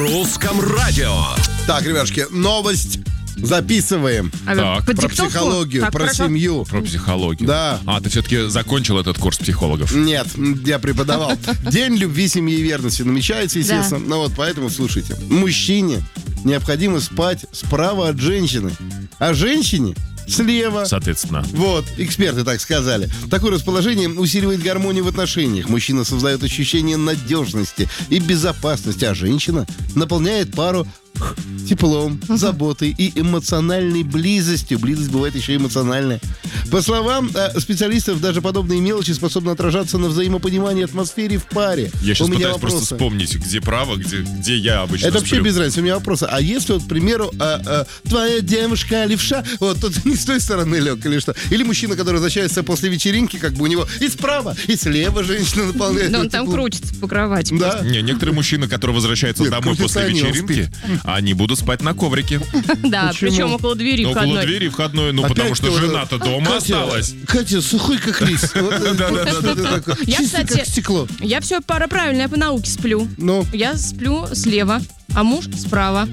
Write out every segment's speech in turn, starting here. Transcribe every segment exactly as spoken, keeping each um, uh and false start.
Русском радио. Так, ребятушки, новость записываем. А, Про психологию, Так, про хорошо. семью. Про психологию. Да. А, ты все-таки закончил этот курс психологов? Нет, я преподавал. День любви, семьи и верности намечается, естественно. Да. Ну вот, поэтому слушайте. Мужчине необходимо спать справа от женщины, а женщине слева. Соответственно. Вот, эксперты так сказали. Такое расположение усиливает гармонию в отношениях. Мужчина создает ощущение надежности и безопасности, а женщина наполняет пару теплом, заботой и эмоциональной близостью. Близость бывает еще эмоциональная. По словам э, специалистов, даже подобные мелочи способны отражаться на взаимопонимании, атмосфере в паре. Я сейчас У меня пытаюсь просто вопросы. вспомнить, где право, где, где я обычно Это вообще сплю. без разницы. У меня вопрос. А если, вот, к примеру, э, э, твоя девушка левша, вот тут не с той стороны лег или что? Или мужчина, который возвращается после вечеринки, как бы у него и справа, и слева женщина наполняет. Да он вот там теплом. крутится по кровати. Да. Не, некоторые мужчины, которые возвращаются Нет, домой крутится после они, он вечеринки, они будут спать на коврике. Да, Почему? причем около двери Ну, около входной. двери входной, ну, Опять потому что ты вот жена-то это- дома Катя, осталась. Катя, сухой как лист. Вот это- Да-да-да. что ты такое? Я, Чистый, кстати, как стекло. Я все пара правильно, я по науке сплю. Ну, Я сплю слева, а муж справа.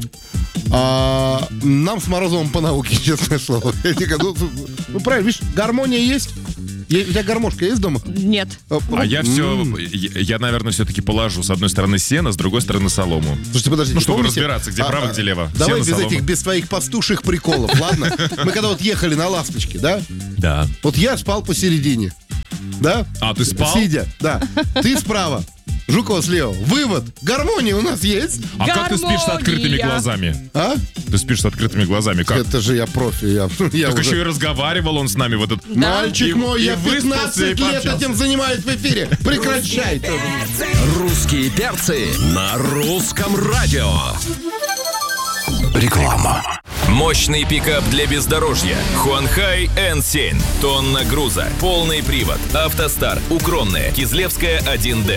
а, нам с Морозовым по науке, честное слово. Я тебе говорю, Ну, ну, правильно, видишь, гармония есть? Е- У тебя гармошка есть дома? Нет. А я все, М. я, я, наверное, все-таки положу с одной стороны сено, с другой стороны солому. Слушайте, подождите, Ну, чтобы помните? разбираться, где право, где лево. Давай Сено, без солома. этих, без твоих пастуших приколов, ладно? Мы когда вот ехали на «Ласточке», да? Да. Вот я спал посередине, да? А, ты спал? Сидя, да. Ты справа, Жукова слева. Вывод. Гармония у нас есть. А как ты спишь с открытыми Гармония. глазами? А? Ты спишь с открытыми глазами, как? Это же я профи. Я, я Так уже- еще и разговаривал он с нами в этот... Да. Мальчик И- мой, и я выспался, и пятнадцать лет пообщался. этим занимаюсь в эфире. Прекращай. Русские перцы на русском радио. Реклама. Мощный пикап для бездорожья. Хуанхай эн семь. Тонна груза. Полный привод. Автостар. Укромная. Кизлевская один дэ.